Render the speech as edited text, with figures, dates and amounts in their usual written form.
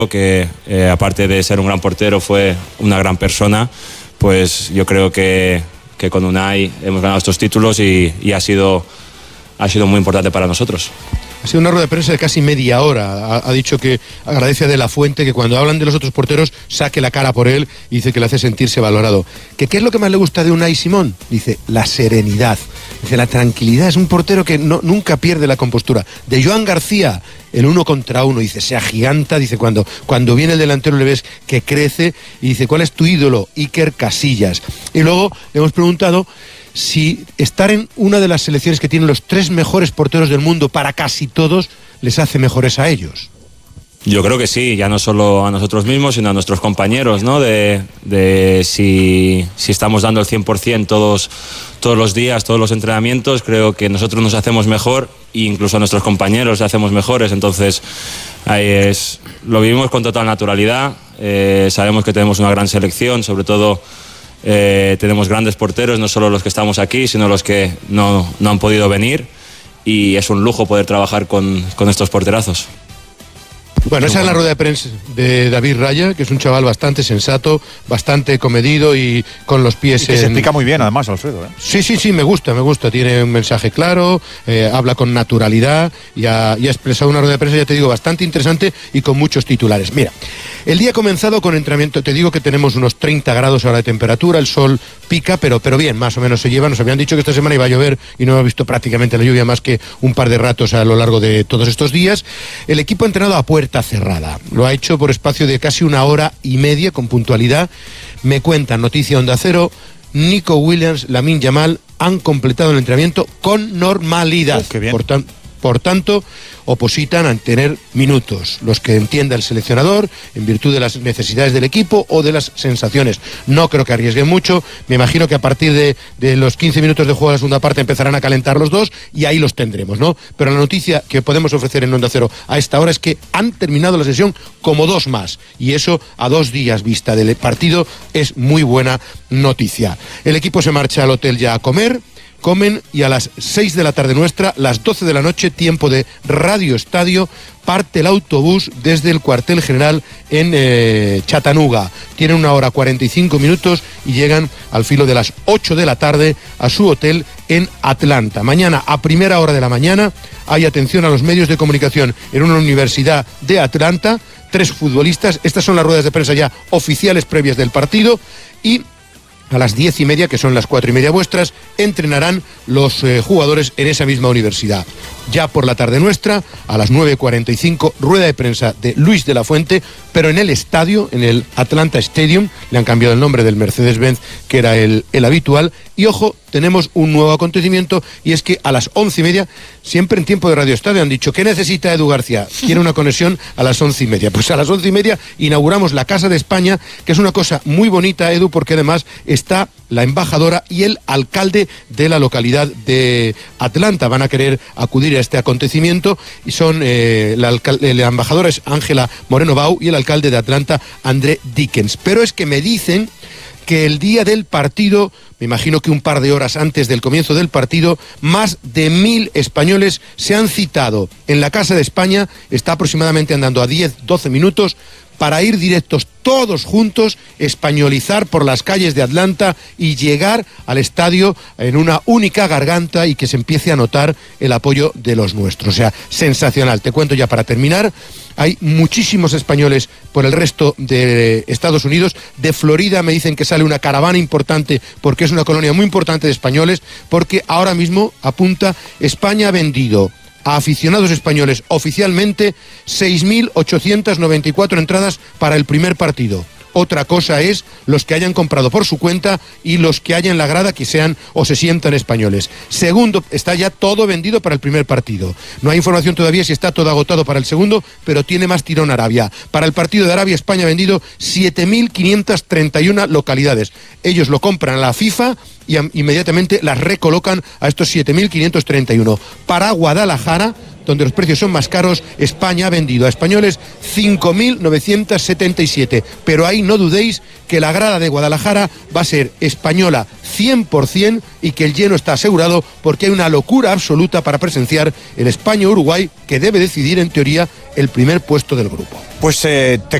que aparte de ser un gran portero fue una gran persona. Pues yo creo que con Unai hemos ganado estos títulos y ha sido muy importante para nosotros. Ha sido una rueda de prensa de casi media hora. Ha dicho que agradece a De La Fuente que cuando hablan de los otros porteros saque la cara por él y dice que le hace sentirse valorado. ¿Qué es lo que más le gusta de Unai Simón? Dice, la serenidad. Dice, la tranquilidad. Es un portero que nunca pierde la compostura. De Joan García, el 1 contra 1, dice, se agiganta. Dice, cuando viene el delantero le ves que crece. Y dice, ¿cuál es tu ídolo? Iker Casillas. Y luego le hemos preguntado si estar en una de las selecciones que tienen los 3 mejores porteros del mundo para casi todos les hace mejores a ellos. Yo creo que sí, ya no solo a nosotros mismos, sino a nuestros compañeros, ¿no? De si estamos dando el 100% todos los días, todos los entrenamientos, creo que nosotros nos hacemos mejor e incluso a nuestros compañeros les hacemos mejores. Entonces, lo vivimos con total naturalidad. Sabemos que tenemos una gran selección, sobre todo tenemos grandes porteros, no solo los que estamos aquí, sino los que no han podido venir, y es un lujo poder trabajar con estos porterazos. Bueno, esa es la rueda de prensa de David Raya, que es un chaval bastante sensato, bastante comedido y con los pies se explica muy bien, además, Alfredo. Sí, me gusta. Tiene un mensaje claro, habla con naturalidad y ha expresado una rueda de prensa, ya te digo, bastante interesante y con muchos titulares. Mira, el día ha comenzado con entrenamiento. Te digo que tenemos unos 30 grados ahora de temperatura, el sol pica, pero bien, más o menos se lleva. Nos habían dicho que esta semana iba a llover y no hemos visto prácticamente la lluvia más que un par de ratos a lo largo de todos estos días. El equipo ha entrenado a puerta cerrada. Lo ha hecho por espacio de casi 1 hora y media con puntualidad. Me cuentan, noticia Onda Cero, Nico Williams, Lamine Yamal han completado el entrenamiento con normalidad. Qué bien. Por tanto, opositan a tener minutos, los que entienda el seleccionador, en virtud de las necesidades del equipo o de las sensaciones. No creo que arriesguen mucho. Me imagino que a partir de los 15 minutos de juego de la segunda parte empezarán a calentar los dos y ahí los tendremos, ¿no? Pero la noticia que podemos ofrecer en Onda Cero a esta hora es que han terminado la sesión como 2 más. Y eso, a 2 días vista del partido, es muy buena noticia. El equipo se marcha al hotel ya a comer. Comen y a las 6 de la tarde nuestra, las 12 de la noche, tiempo de Radio Estadio, parte el autobús desde el cuartel general en Chattanooga. Tienen 1 hora 45 minutos y llegan al filo de las 8 de la tarde a su hotel en Atlanta. Mañana, a primera hora de la mañana, hay atención a los medios de comunicación en una universidad de Atlanta. 3 futbolistas, estas son las ruedas de prensa ya oficiales previas del partido, y a las 10:30, que son las 4:30 vuestras, entrenarán los jugadores en esa misma universidad. Ya por la tarde nuestra, a las 9:45, rueda de prensa de Luis de la Fuente, pero en el estadio, en el Atlanta Stadium. Le han cambiado el nombre del Mercedes-Benz, que era el habitual. Y ojo, tenemos un nuevo acontecimiento, y es que a las 11:30, siempre en tiempo de Radio Estadio, han dicho, ¿qué necesita Edu García? Quiere una conexión a las 11:30. Pues a las 11:30 inauguramos la Casa de España, que es una cosa muy bonita, Edu, porque además está la embajadora y el alcalde de la localidad de Atlanta. Van a querer acudir a este acontecimiento, y son la embajadora es Ángela Moreno Bau y el alcalde de Atlanta, André Dickens. Pero es que me dicen que el día del partido, me imagino que un par de horas antes del comienzo del partido, más de 1000 españoles se han citado en la Casa de España. Está aproximadamente andando a 10-12 minutos para ir directos todos juntos, españolizar por las calles de Atlanta y llegar al estadio en una única garganta, y que se empiece a notar el apoyo de los nuestros. O sea, sensacional. Te cuento ya para terminar, hay muchísimos españoles por el resto de Estados Unidos. De Florida me dicen que sale una caravana importante, porque es una colonia muy importante de españoles, porque ahora mismo apunta, España ha vendido a aficionados españoles oficialmente 6.894 entradas para el primer partido. Otra cosa es los que hayan comprado por su cuenta y los que haya en la grada que sean o se sientan españoles. Segundo, está ya todo vendido para el primer partido. No hay información todavía si está todo agotado para el segundo, pero tiene más tirón Arabia. Para el partido de Arabia-España ha vendido 7.531 localidades. Ellos lo compran a la FIFA y inmediatamente las recolocan a estos 7.531. Para Guadalajara, donde los precios son más caros, España ha vendido a españoles 5.977. Pero ahí no dudéis que la grada de Guadalajara va a ser española 100% y que el lleno está asegurado, porque hay una locura absoluta para presenciar el España-Uruguay, que debe decidir en teoría el primer puesto del grupo. pues te